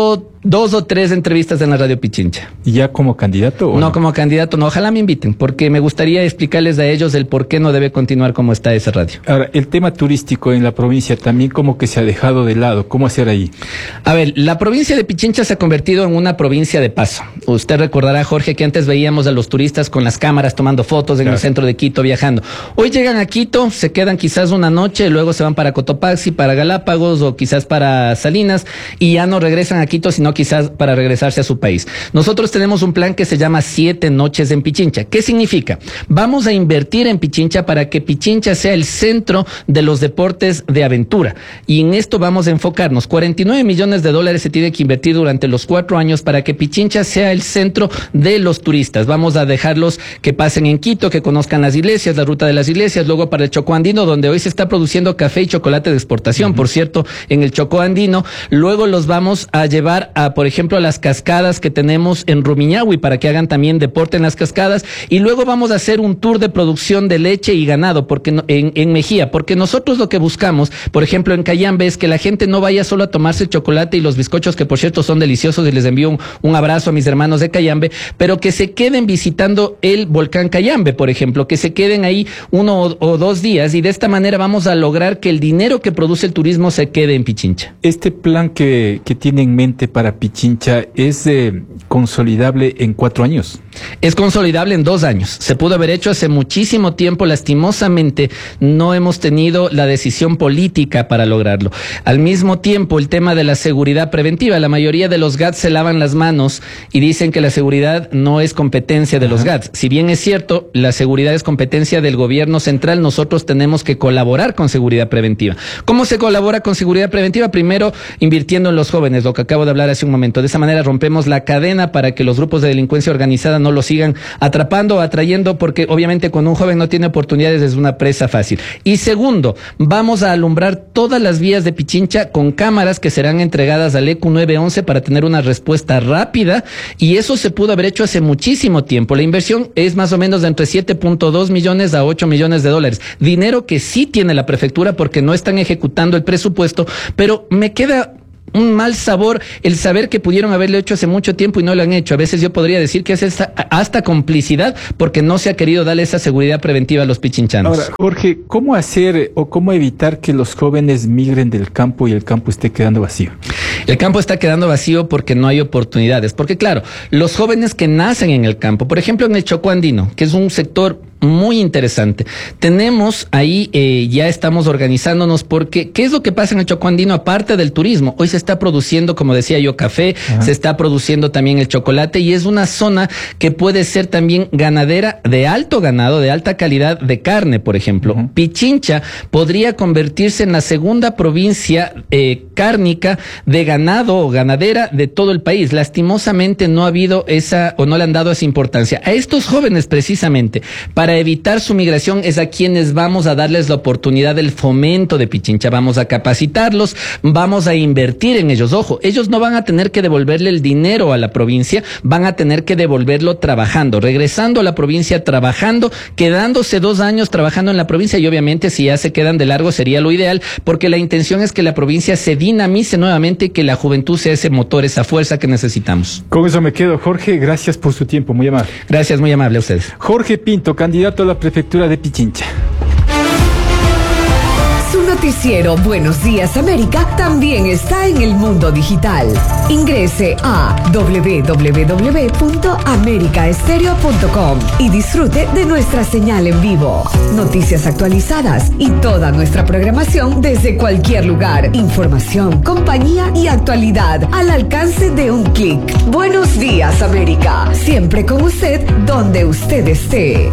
2 o 3 entrevistas en la Radio Pichincha. ¿Y ya como candidato? No, como candidato no. Ojalá me inviten, porque me gustaría explicarles a ellos el por qué no debe continuar como está esa radio. Ahora, el tema turístico en la provincia también como que se ha dejado de lado. ¿Cómo hacer ahí? A ver, la provincia de Pichincha se ha convertido en una provincia de paso. Usted recordará, Jorge, que antes veíamos a los turistas con las cámaras tomando fotos en el centro de Quito viajando. Hoy llegan a Quito, se quedan quizás una noche, luego se van para Cotopaxi, para Galápagos o quizás para Salinas y ya no regresan a Quito, sino quizás para regresarse a su país. Nosotros tenemos un plan que se llama 7 noches en Pichincha. ¿Qué significa? Vamos a invertir en Pichincha para que Pichincha sea el centro de los deportes de aventura. Y en esto vamos a enfocarnos. 49 millones de dólares se tiene que invertir durante los 4 años para que Pichincha sea el centro de los turistas. Vamos a dejarlos que pasen en Quito, que conozcan las iglesias, la ruta de las iglesias, luego para el Chocó Andino, donde hoy se está produciendo café y chocolate de exportación, por cierto, en el Chocó Andino. Luego los vamos a llevar a, por ejemplo, a las cascadas que tenemos en Rumiñahui para que hagan también deporte en las cascadas. Y luego vamos a hacer un tour de producción de leche y ganado porque en Mejía, porque nosotros lo que buscamos, por ejemplo, en Cayambe, es que la gente no vaya solo a tomarse el chocolate y los bizcochos, que por cierto son deliciosos y les envío un abrazo a mis hermanos de Cayambe, pero que se queden visitando el volcán Cayambe, por ejemplo, que se queden ahí 1 o 2 días y de esta manera vamos a lograr que el dinero que produce el turismo se quede en Pichincha. Este plan que tiene en mente para Pichincha es consolidable en 4 años. Es consolidable en 2 años. Se pudo haber hecho hace muchísimo tiempo. Lastimosamente no hemos tenido la decisión política para lograrlo. Al mismo tiempo, el tema de la seguridad preventiva. La mayoría de los GATS se lavan las manos y dicen que la seguridad no es competencia de los GATS. Si bien es cierto, la seguridad es competencia del gobierno central, nosotros tenemos que colaborar con seguridad preventiva. ¿Cómo se colabora con seguridad preventiva? Primero, invirtiendo en los jóvenes, lo que acabo de hablar hace un momento. De esa manera rompemos la cadena para que los grupos de delincuencia organizada no lo sigan atrapando o atrayendo, porque obviamente cuando un joven no tiene oportunidades es una presa fácil. Y segundo, vamos a alumbrar todas las vías de Pichincha con cámaras que serán entregadas al ECU 911 para tener una respuesta rápida, y eso se pudo haber hecho hace muchísimo tiempo. La inversión es más o menos de entre 7.2 millones a 8 millones de dólares. Dinero que sí tiene la prefectura porque no están ejecutando el presupuesto, pero me queda un mal sabor el saber que pudieron haberlo hecho hace mucho tiempo y no lo han hecho. A veces yo podría decir que es hasta complicidad porque no se ha querido darle esa seguridad preventiva a los pichinchanos. Ahora, Jorge, ¿cómo hacer o cómo evitar que los jóvenes migren del campo y el campo esté quedando vacío? El campo está quedando vacío porque no hay oportunidades. Porque claro, los jóvenes que nacen en el campo, por ejemplo en el Chocó Andino, que es un sector muy interesante. Tenemos ahí, ya estamos organizándonos porque, ¿qué es lo que pasa en el Chocó Andino aparte del turismo? Hoy se está produciendo, como decía yo, café, se está produciendo también el chocolate y es una zona que puede ser también ganadera de alto ganado, de alta calidad de carne, por ejemplo. Pichincha podría convertirse en la segunda provincia cárnica de ganado o ganadera de todo el país. Lastimosamente no ha habido esa, o no le han dado esa importancia. A estos jóvenes precisamente, para evitar su migración, es a quienes vamos a darles la oportunidad del fomento de Pichincha. Vamos a capacitarlos, vamos a invertir en ellos. Ojo, ellos no van a tener que devolverle el dinero a la provincia, van a tener que devolverlo trabajando, regresando a la provincia trabajando, quedándose 2 años trabajando en la provincia y obviamente si ya se quedan de largo sería lo ideal, porque la intención es que la provincia se dinamice nuevamente y que la juventud sea ese motor, esa fuerza que necesitamos. Con eso me quedo, Jorge. Gracias por su tiempo, muy amable. Gracias, muy amable a ustedes. Jorge Pinto, candidato a la prefectura de Pichincha. Su noticiero Buenos Días América también está en el mundo digital. Ingrese a www.americaestereo.com y disfrute de nuestra señal en vivo, noticias actualizadas y toda nuestra programación desde cualquier lugar. Información, compañía y actualidad al alcance de un clic. Buenos Días América, siempre con usted donde usted esté.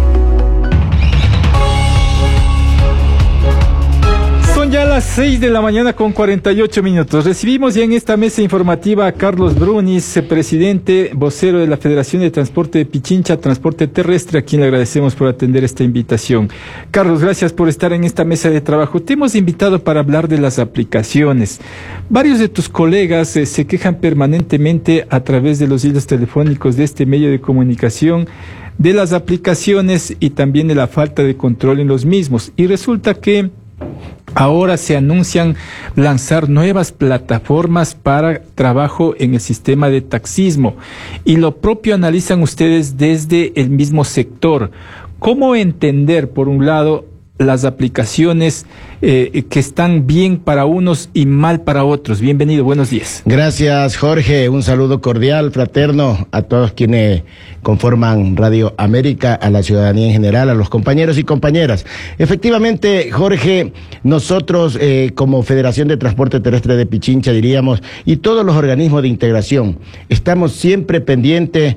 Son ya las 6 de la mañana con 48 minutos. Recibimos ya en esta mesa informativa a Carlos Brunis, presidente, vocero de la Federación de Transporte de Pichincha, Transporte Terrestre, a quien le agradecemos por atender esta invitación. Carlos, gracias por estar en esta mesa de trabajo. Te hemos invitado para hablar de las aplicaciones. Varios de tus colegas se quejan permanentemente a través de los hilos telefónicos de este medio de comunicación de las aplicaciones y también de la falta de control en los mismos. Y resulta que Ahora se anuncian lanzar nuevas plataformas para trabajo en el sistema de taxismo y lo propio analizan ustedes desde el mismo sector. ¿Cómo entender, por un lado, las aplicaciones que están bien para unos y mal para otros? Bienvenido, buenos días. Gracias, Jorge. Un saludo cordial, fraterno, a todos quienes conforman Radio América, a la ciudadanía en general, a los compañeros y compañeras. Efectivamente, Jorge, nosotros como Federación de Transporte Terrestre de Pichincha, diríamos, y todos los organismos de integración, estamos siempre pendientes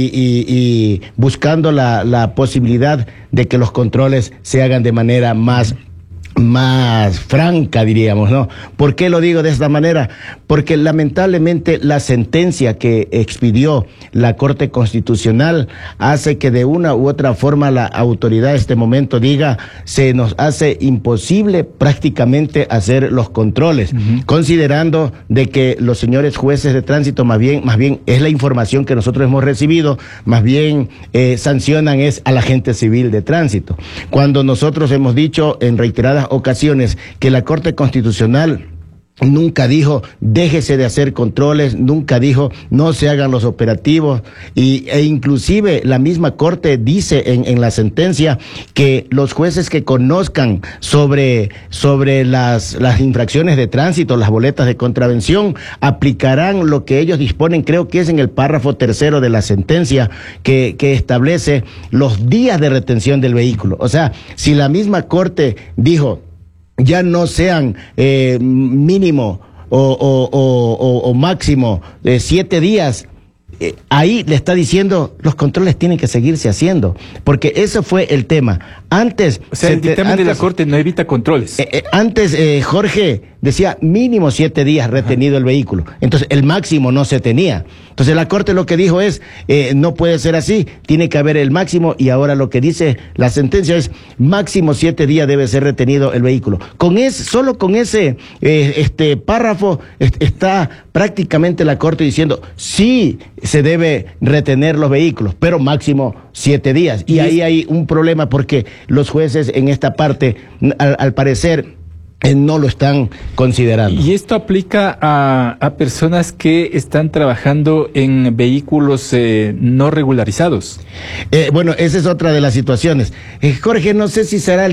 y buscando la posibilidad de que los controles se hagan de manera más franca, diríamos, ¿no? ¿Por qué lo digo de esta manera? Porque lamentablemente la sentencia que expidió la Corte Constitucional hace que de una u otra forma la autoridad en este momento diga, se nos hace imposible prácticamente hacer los controles, considerando de que los señores jueces de tránsito más bien es la información que nosotros hemos recibido, más bien sancionan es a la gente civil de tránsito. Cuando nosotros hemos dicho en reiteradas ocasiones que la Corte Constitucional nunca dijo déjese de hacer controles, nunca dijo no se hagan los operativos e inclusive la misma Corte dice en la sentencia que los jueces que conozcan sobre las infracciones de tránsito, las boletas de contravención, aplicarán lo que ellos disponen, creo que es en el párrafo 3 de la sentencia que establece los días de retención del vehículo. O sea, si la misma Corte dijo ya no sean mínimo o máximo 7 días, ahí le está diciendo los controles tienen que seguirse haciendo, porque eso fue el tema. Antes, o sea, el dictamen de la Corte no evita controles. Antes, Jorge decía mínimo 7 días retenido el vehículo, entonces el máximo no se tenía. Entonces la Corte lo que dijo es, no puede ser así, tiene que haber el máximo, y ahora lo que dice la sentencia es máximo 7 días debe ser retenido el vehículo. Solo con ese párrafo está prácticamente la Corte diciendo sí se debe retener los vehículos, pero máximo 7 días. Y ahí hay un problema porque los jueces en esta parte, al parecer, no lo están considerando. Y esto aplica a personas que están trabajando en vehículos no regularizados. Bueno, esa es otra de las situaciones. Jorge, no sé si será el